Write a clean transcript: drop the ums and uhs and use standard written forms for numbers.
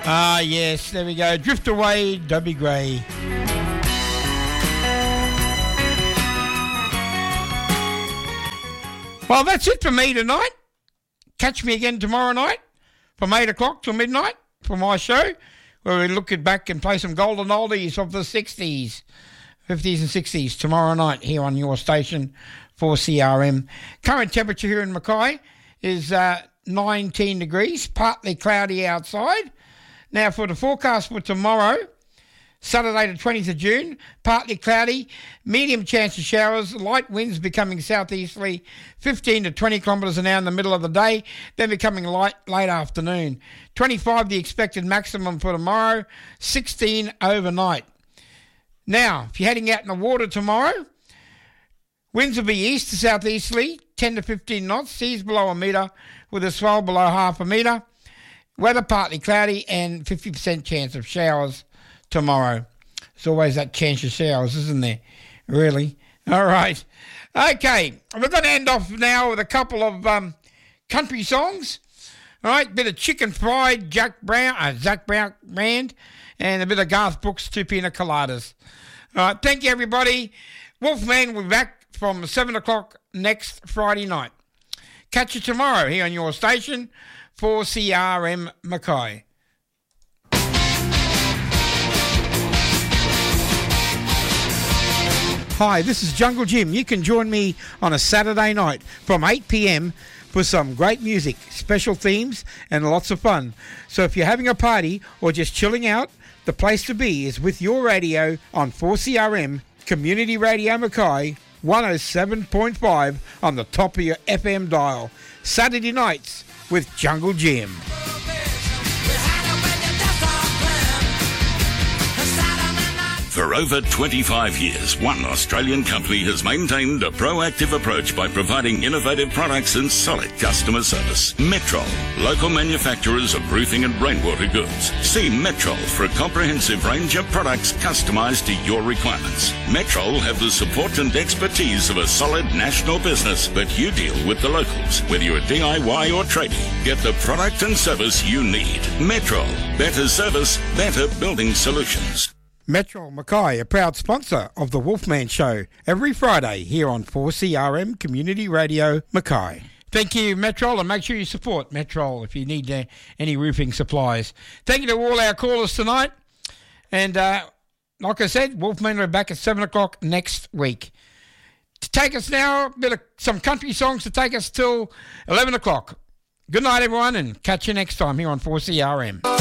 Ah, yes, there we go. Drift Away, Dobby Gray. Well, that's it for me tonight. Catch me again tomorrow night from 8 o'clock till midnight for my show, where we look back and play some golden oldies of the 60s, 50s and 60s tomorrow night here on your station for CRM. Current temperature here in Mackay is 19 degrees, partly cloudy outside. Now for the forecast for tomorrow, Saturday the 20th of June, partly cloudy, medium chance of showers, light winds becoming southeasterly, 15 to 20 kilometres an hour in the middle of the day, then becoming light late afternoon. 25 the expected maximum for tomorrow, 16 overnight. Now, if you're heading out in the water tomorrow, winds will be east to southeasterly, 10 to 15 knots, seas below a metre with a swell below half a metre. Weather partly cloudy and 50% chance of showers tomorrow. There's always that chance of showers, isn't there? Really? All right. Okay, we're going to end off now with a couple of country songs. All right, bit of Chicken Fried, Zach Brown Band, and a bit of Garth Brooks, Two Pina Coladas. All right, thank you, everybody. Wolfman will be back from 7 o'clock next Friday night. Catch you tomorrow here on your station for CRM Mackay. Hi, this is Jungle Jim. You can join me on a Saturday night from 8 p.m. for some great music, special themes, and lots of fun. So if you're having a party or just chilling out, the place to be is with your radio on 4CRM, Community Radio Mackay, 107.5 on the top of your FM dial. Saturday nights with Jungle Jim. For over 25 years, one Australian company has maintained a proactive approach by providing innovative products and solid customer service. Metrol, local manufacturers of roofing and rainwater goods. See Metrol for a comprehensive range of products customised to your requirements. Metrol have the support and expertise of a solid national business, but you deal with the locals. Whether you're a DIY or tradie, get the product and service you need. Metrol, better service, better building solutions. Metrol Mackay, a proud sponsor of the Wolfman Show, every Friday here on 4CRM Community Radio Mackay. Thank you, Metrol, and make sure you support Metrol if you need any roofing supplies. Thank you to all our callers tonight. And like I said, Wolfman will be back at 7 o'clock next week. To take us now, a bit of some country songs to take us till 11 o'clock. Good night, everyone, and catch you next time here on 4CRM.